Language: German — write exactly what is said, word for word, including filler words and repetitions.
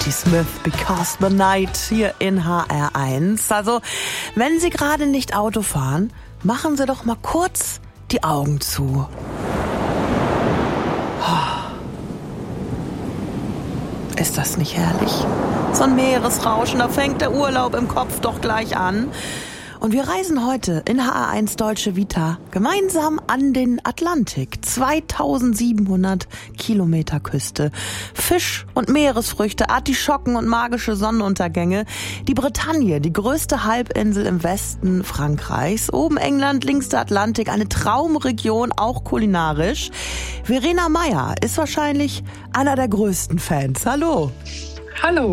Patti Smith, Because the Night hier in H R eins. Also, wenn Sie gerade nicht Auto fahren, machen Sie doch mal kurz die Augen zu. Ist das nicht herrlich? So ein Meeresrauschen, da fängt der Urlaub im Kopf doch gleich an. Und wir reisen heute in H R eins Deutsche Vita gemeinsam an den Atlantik. zweitausendsiebenhundert Kilometer Küste. Fisch und Meeresfrüchte, Artischocken und magische Sonnenuntergänge. Die Bretagne, die größte Halbinsel im Westen Frankreichs. Oben England, links der Atlantik, eine Traumregion, auch kulinarisch. Verena Meier ist wahrscheinlich einer der größten Fans. Hallo. Hallo.